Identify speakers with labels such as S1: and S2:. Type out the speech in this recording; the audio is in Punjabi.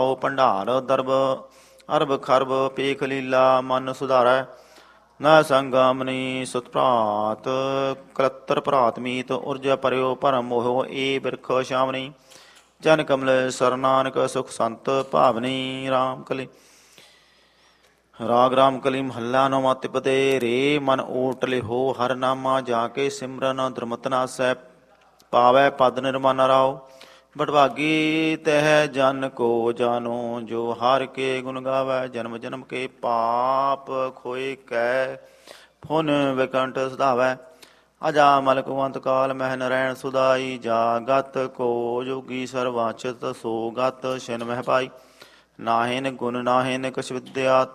S1: ਭੰਡਾਰ ਦਰਬ ਅਰਬ ਖਰਬ ਪੇਖ ਲੀਲਾ ਮਨ ਸੁਧਾਰੈ। ਨ ਸੰਗਮਨੀ ਸੁਤ ਭਰਾਤ ਕਲੱਤਰ ਭਰਾਤ ਮੀਤ ਉਰਜਾ ਪਰਿਓ ਭਰਮ ਮੋਹ ਏ ਬਿਰਖ ਸ਼ਾਮਨੀ। ਜਨ ਕਮਲ ਸਰ ਨਾਨਕ ਸੁਖ ਸੰਤ ਭਾਵਨੀ। ਰਾਮ ਕਲੀ ਰਾਗ ਰਾਮ ਕਲੀ ਮਹੱਲਾ ਨੌਵਾਂ। ਤਿਪਦੇ ਰੇ ਮਨ ਓਟ ਲਿਹੋ ਹਰ ਨਾਮਾ ਜਾ ਕੇ ਸਿਮਰਨ ਦੁਰਮਤ ਨਾਸੈ ਪਾਵੈ ਪਦ ਨਿਰਮਨ ਰਾਓ। ਬਟਭਾਗੀ ਤਹਿ ਜਨ ਕੋ ਜਾਨੋ ਜੋ ਹਰਿ ਕੇ ਗੁਣ ਗਾਵੈ। ਜਨਮ ਜਨਮ ਕੇ ਪਾਪ ਖੋਏ ਕੈ ਫੁਨ ਵਿਕੰਠ ਸੁਧਾਵੈ। ਅਜਾ ਮਲਕਵੰਤ ਕਾਲ ਮਹਿ ਨਰੈਣ ਸੁਦਾਈ ਜਾਗਤ ਕੋ ਜੋਗੀ ਸਰਵਾਚਿਤ ਸੋ ਗਤ ਛਿਨ ਮਹਿ ਪਾਈ। ਨਾਹਿਨ ਗੁਣ ਨਾਹਿਨ ਕਛ ਵਿਦਿਆ